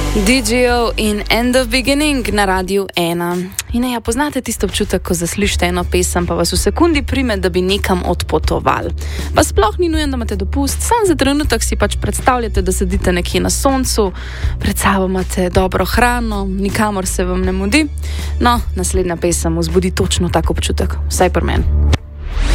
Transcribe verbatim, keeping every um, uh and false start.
D J O in End of Beginning na Radiu ena. In ja, poznate tisto občutek, ko zaslišite eno pesem, pa vas v sekundi prime, da bi nekam odpotovali. Pa sploh ni nujen, da imate dopust, sam za trenutek si pač predstavljate, da sedite nekje na soncu, pred sabo imate dobro hrano, nikamor se vam ne mudi. No, naslednja pesem vzbudi točno tak občutek, vsaj pri meni.